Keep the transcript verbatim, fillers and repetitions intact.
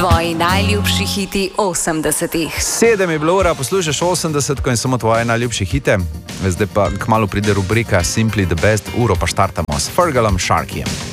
Tvoji najljubši hiti osemdesetih. Sedem je bilo ura, poslušaš osemdesetko in samo tvoje najljubše hite. Zdaj pa kmalu pride rubrika Simply the Best, uro pa štartamo s Fergalom Sharkyjem.